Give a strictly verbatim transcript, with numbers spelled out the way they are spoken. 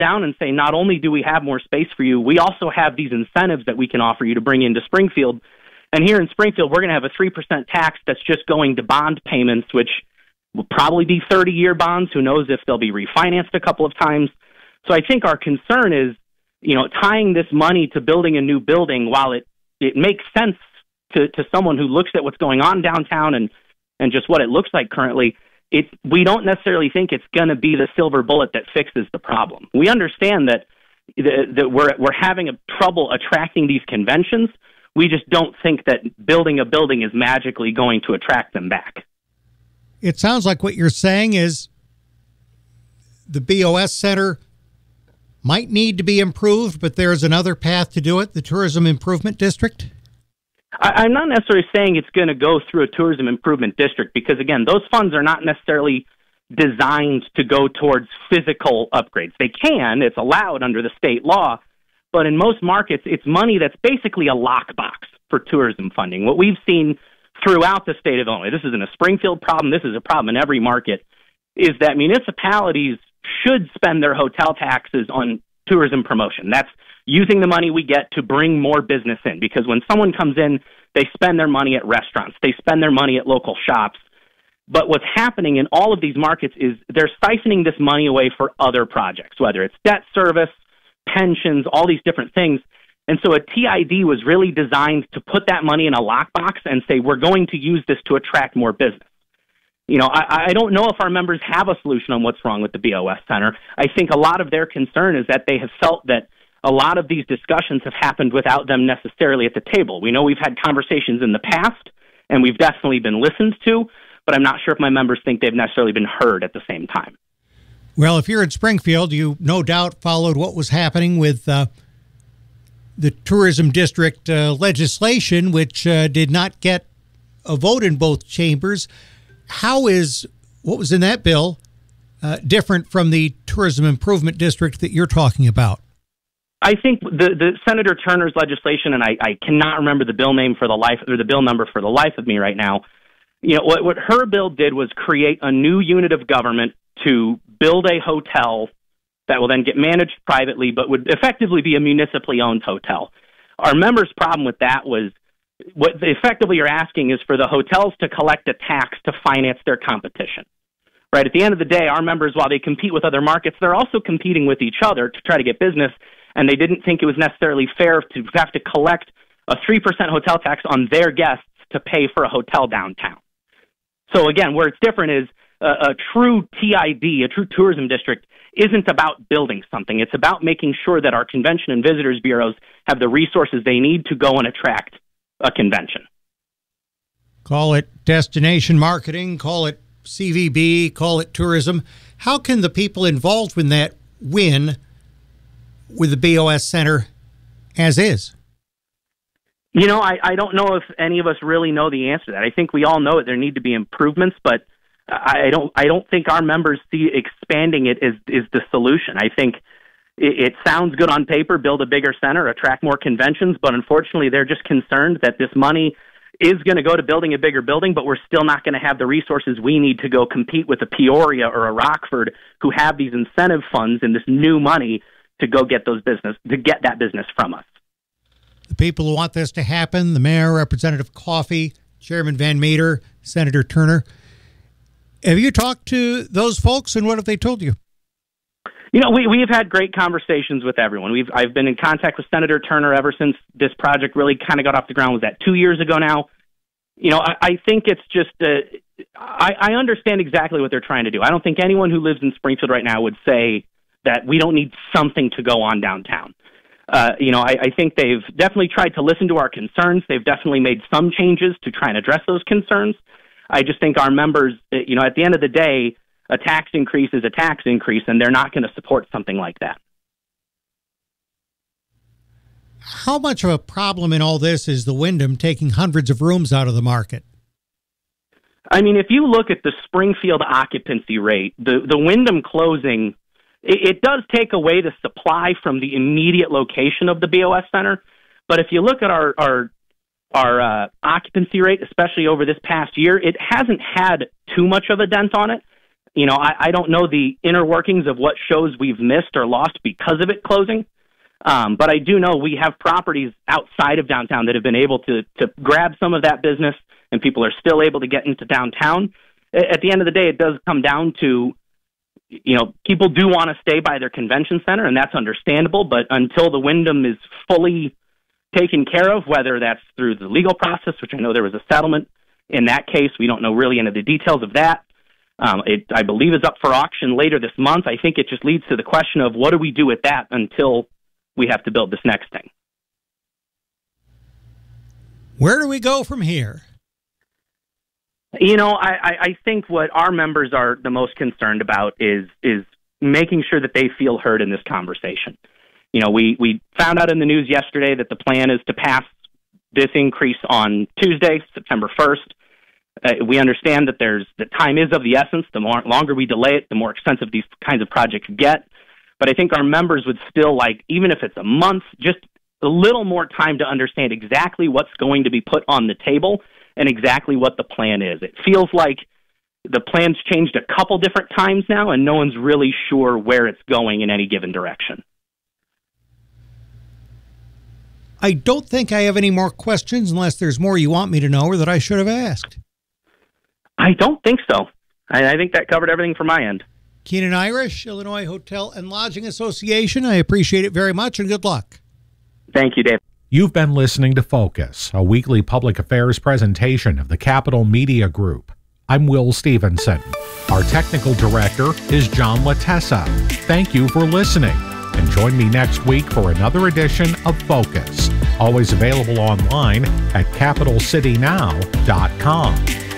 down and say, not only do we have more space for you, we also have these incentives that we can offer you to bring into Springfield. And here in Springfield, we're going to have a three percent tax that's just going to bond payments, which will probably be thirty-year bonds. Who knows if they'll be refinanced a couple of times. So I think our concern is, you know, tying this money to building a new building, while it, it makes sense to, to someone who looks at what's going on downtown and, and just what it looks like currently, it, we don't necessarily think it's going to be the silver bullet that fixes the problem. We understand that, that we're, we're having a trouble attracting these conventions. We just don't think that building a building is magically going to attract them back. It sounds like what you're saying is the B O S Center might need to be improved, but there's another path to do it, the Tourism Improvement District? I, I'm not necessarily saying it's going to go through a tourism improvement district because, again, those funds are not necessarily designed to go towards physical upgrades. They can. It's allowed under the state law. But in most markets, it's money that's basically a lockbox for tourism funding. What we've seen throughout the state of Illinois, this isn't a Springfield problem, this is a problem in every market, is that municipalities should spend their hotel taxes on tourism promotion. That's using the money we get to bring more business in. Because when someone comes in, they spend their money at restaurants, they spend their money at local shops. But what's happening in all of these markets is they're siphoning this money away for other projects, whether it's debt service, pensions, all these different things. And so a T I D was really designed to put that money in a lockbox and say, we're going to use this to attract more business. You know, I, I don't know if our members have a solution on what's wrong with the B O S Center. I think a lot of their concern is that they have felt that a lot of these discussions have happened without them necessarily at the table. We know we've had conversations in the past, and we've definitely been listened to, but I'm not sure if my members think they've necessarily been heard at the same time. Well, if you're in Springfield, you no doubt followed what was happening with uh, the tourism district uh, legislation, which uh, did not get a vote in both chambers. How is what was in that bill uh, different from the tourism improvement district that you're talking about? I think the, the Senator Turner's legislation, and I, I cannot remember the bill name for the life or the bill number for the life of me right now. You know, what, what her bill did was create a new unit of government to build a hotel that will then get managed privately, but would effectively be a municipally owned hotel. Our members' problem with that was what effectively you're asking is for the hotels to collect a tax to finance their competition. Right? At the end of the day, our members, while they compete with other markets, they're also competing with each other to try to get business, and they didn't think it was necessarily fair to have to collect a three percent hotel tax on their guests to pay for a hotel downtown. So again, where it's different is a, a true T I D, a true tourism district, isn't about building something. It's about making sure that our convention and visitors bureaus have the resources they need to go and attract a convention. Call it destination marketing, call it C V B, call it tourism. How can the people involved in that win with the B O S Center as is? You know, I, I don't know if any of us really know the answer to that. I think we all know that there need to be improvements, but I don't I don't think our members see expanding it is, is the solution. I think it, it sounds good on paper, build a bigger center, attract more conventions, but unfortunately they're just concerned that this money is going to go to building a bigger building, but we're still not going to have the resources we need to go compete with a Peoria or a Rockford who have these incentive funds and this new money to go get those business, to get that business from us. The people who want this to happen, the mayor, Representative Coffey, Chairman Van Meter, Senator Turner. Have you talked to those folks, and what have they told you? You know, we, we've had great conversations with everyone. We've I've been in contact with Senator Turner ever since this project really kind of got off the ground. Was that two years ago now? You know, I, I think it's just, uh, I, I understand exactly what they're trying to do. I don't think anyone who lives in Springfield right now would say that we don't need something to go on downtown. Uh, you know, I, I think they've definitely tried to listen to our concerns. They've definitely made some changes to try and address those concerns. I just think our members, you know, at the end of the day, a tax increase is a tax increase, and they're not going to support something like that. How much of a problem in all this is the Wyndham taking hundreds of rooms out of the market? I mean, if you look at the Springfield occupancy rate, the, the Wyndham closing, it, it does take away the supply from the immediate location of the B O S Center. But if you look at our, our Our uh, occupancy rate, especially over this past year, it hasn't had too much of a dent on it. You know, I, I don't know the inner workings of what shows we've missed or lost because of it closing. Um, but I do know we have properties outside of downtown that have been able to to grab some of that business, and people are still able to get into downtown. At the end of the day, it does come down to, you know, people do want to stay by their convention center, and that's understandable. But until the Wyndham is fully taken care of, whether that's through the legal process, which I know there was a settlement in that case, we don't know really any of the details of that. Um, it, I believe, is up for auction later this month. I think it just leads to the question of what do we do with that until we have to build this next thing. Where do we go from here? You know, I, I think what our members are the most concerned about is is making sure that they feel heard in this conversation. You know, we, we found out in the news yesterday that the plan is to pass this increase on Tuesday, September first. Uh, we understand that there's the time is of the essence. The more longer we delay it, the more expensive these kinds of projects get. But I think our members would still like, even if it's a month, just a little more time to understand exactly what's going to be put on the table and exactly what the plan is. It feels like the plan's changed a couple different times now, and no one's really sure where it's going in any given direction. I don't think I have any more questions unless there's more you want me to know or that I should have asked. I don't think so. I, I think that covered everything from my end. Keenan Irish, Illinois Hotel and Lodging Association. I appreciate it very much, and good luck. Thank you, Dave. You've been listening to Focus, a weekly public affairs presentation of the Capital Media Group. I'm Will Stevenson. Our technical director is John Latessa. Thank you for listening, and join me next week for another edition of Focus, always available online at capital city now dot com.